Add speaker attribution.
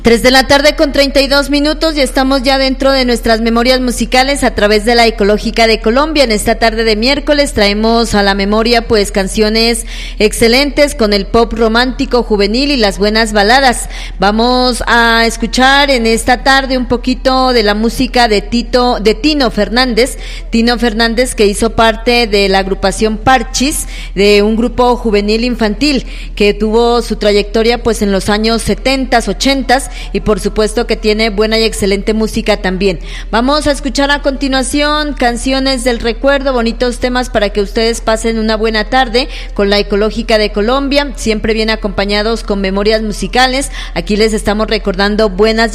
Speaker 1: 3:32 y estamos ya dentro de nuestras memorias musicales a través de la Ecológica de Colombia. En esta tarde de miércoles traemos a la memoria pues canciones excelentes con el pop romántico juvenil y las buenas baladas. Vamos a escuchar en esta tarde un poquito de la música de Tino Fernández, que hizo parte de la agrupación Parchís, de un grupo juvenil infantil que tuvo su trayectoria pues en los años 70s, 80s, y por supuesto que tiene buena y excelente música también. Vamos a escuchar a continuación canciones del recuerdo, bonitos temas para que ustedes pasen una buena tarde con la Ecológica de Colombia, siempre bien acompañados con memorias musicales. Aquí les estamos recordando buenas